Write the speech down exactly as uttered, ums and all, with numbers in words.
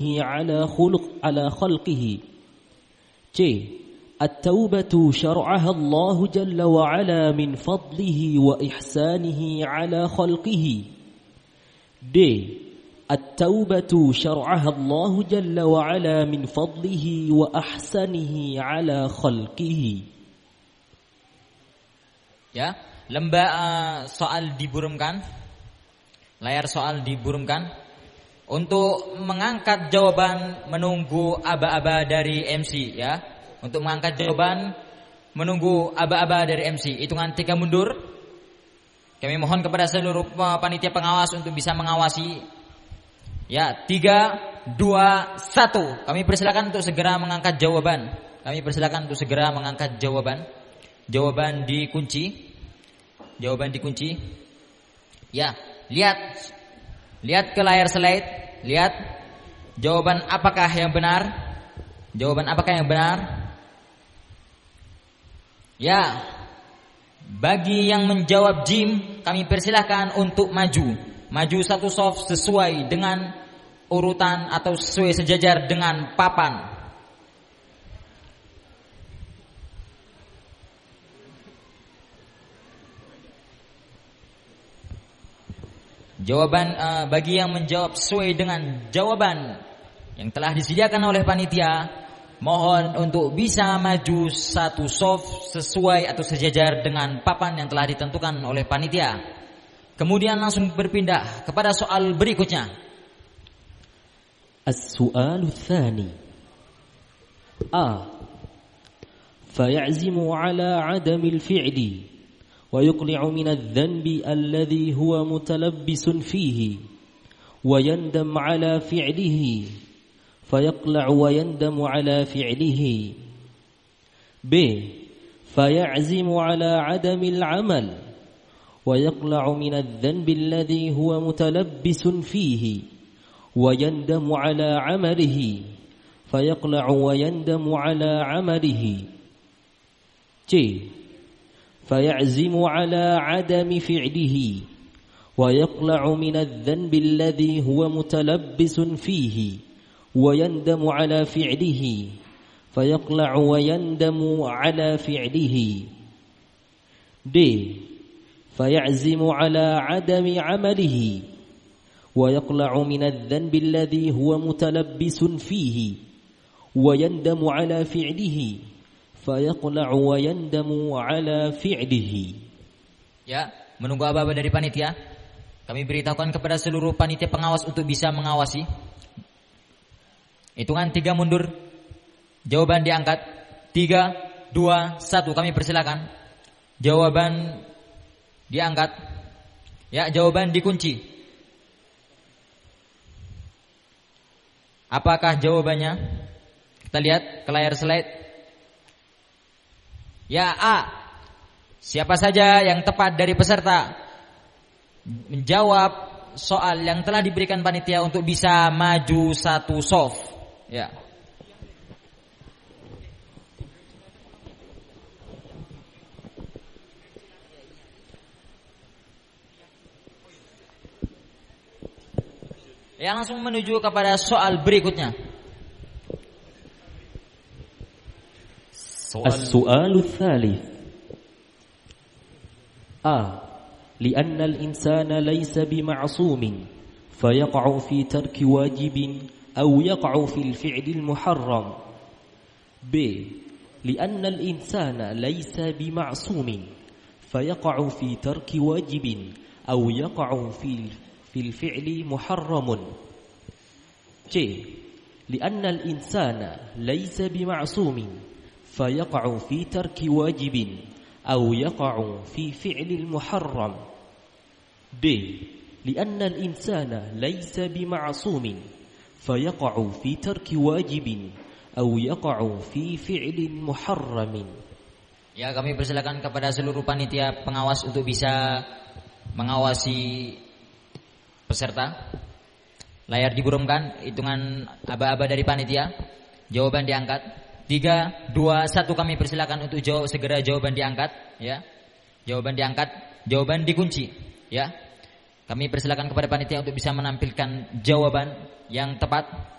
على خلق على خلقه. C. التوبة شرعها الله جل وعلا من فضله وإحسانه على خلقه. D. التوبة شرعها الله جل وعلا من فضله وأحسانه على خلقه. Ya, lembah uh, soal diburumkan. Layar soal diburumkan. Untuk mengangkat jawaban menunggu aba-aba dari M C ya. Untuk mengangkat jawaban menunggu aba-aba dari M C. Hitungan tiga mundur. Kami mohon kepada seluruh panitia pengawas untuk bisa mengawasi. Ya, tiga, dua, satu. Kami persilakan untuk segera mengangkat jawaban. Kami persilakan untuk segera mengangkat jawaban. Jawaban dikunci. Jawaban dikunci. Ya, lihat. Lihat ke layar slide. Lihat. Jawaban apakah yang benar? Jawaban apakah yang benar? Ya. Bagi yang menjawab Jim, kami persilahkan untuk maju. Maju satu soft sesuai dengan urutan atau sesuai sejajar dengan papan. Jawaban uh, bagi yang menjawab sesuai dengan jawaban yang telah disediakan oleh panitia, mohon untuk bisa maju satu soft sesuai atau sejajar dengan papan yang telah ditentukan oleh panitia. Kemudian langsung berpindah kepada soal berikutnya. As-su'alu tsani. A. Faya'zimu 'ala 'adami al-fi'li ويقلع من الذنب الذي هو متلبس فيه ويندم على فعله فيقلع ويندم على فعله. ب. فيعزم على عدم العمل ويقلع من الذنب الذي هو متلبس فيه ويندم على عمله فيقلع ويندم على عمله. ج. فيعزم على عدم فعله ويقلع من الذنب الذي هو متلبس فيه ويندم على فعله فيقلع ويندم على فعله. د. فيعزم على عدم عمله ويقلع من الذنب الذي هو متلبس فيه ويندم على فعله فيقلع ويندم على فعله. Ya, menunggu aba-aba dari panitia. Kami beritahukan kepada seluruh panitia pengawas untuk bisa mengawasi. Hitungan tiga mundur. Jawaban diangkat. Tiga, dua, satu. Kami persilakan. Jawaban diangkat. Ya, jawaban dikunci. Apakah jawabannya? Kita lihat ke layar slide. Ya, A. Siapa saja yang tepat dari peserta menjawab soal yang telah diberikan panitia untuk bisa maju satu soft. Ya. Ya, langsung menuju kepada soal berikutnya. السؤال الثالث. A. لأن الإنسان ليس بمعصوم فيقع في ترك واجب أو يقع في الفعل المحرم. B. لأن الإنسان ليس بمعصوم فيقع في ترك واجب أو يقع في في الفعل محرم. C. لأن الإنسان ليس بمعصوم فيقع في ترك واجب أو يقع في فعل المحرم. D. لأن الإنسان ليس بمعصوم فيقع في ترك واجب أو يقع في فعل محرم. Ya, kami persilakan kepada seluruh panitia pengawas untuk bisa mengawasi peserta. Layar diburumkan, hitungan aba-aba dari panitia. Jawaban diangkat. Tiga, dua, satu. Kami persilakan untuk jawab segera jawaban diangkat. Ya, jawaban diangkat, jawaban dikunci. Ya, kami persilakan kepada panitia untuk bisa menampilkan jawaban yang tepat.